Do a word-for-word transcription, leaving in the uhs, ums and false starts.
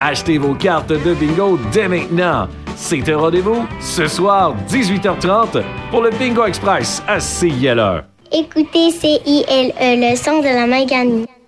Achetez vos cartes de bingo dès maintenant. C'est un rendez-vous ce soir, dix-huit heures trente, pour le Bingo Express à C I L E. Écoutez C I L E, le son de la Mancani.